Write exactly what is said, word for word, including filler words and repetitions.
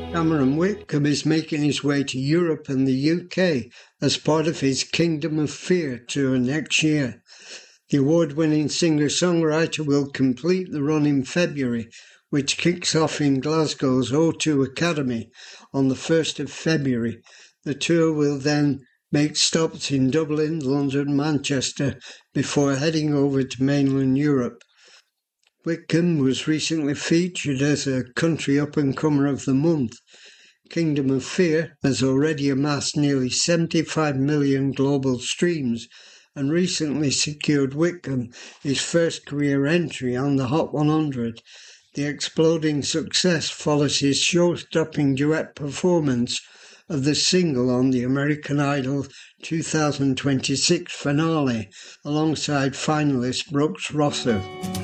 Cameron Whitcomb is making his way to Europe and the U K as part of his Kingdom of Fear tour next year. The award-winning singer-songwriter will complete the run in February, which kicks off in Glasgow's O two Academy on the first of February. The tour will then make stops in Dublin, London, Manchester before heading over to mainland Europe. Whitcomb was recently featured as a Country Up-and-Comer of the Month. Kingdom of Fear has already amassed nearly seventy-five million global streams and recently secured Whitcomb his first career entry on the Hot one hundred. The exploding success follows his show-stopping duet performance of the single on the American Idol two thousand twenty-six finale alongside finalist Brooks Rosser.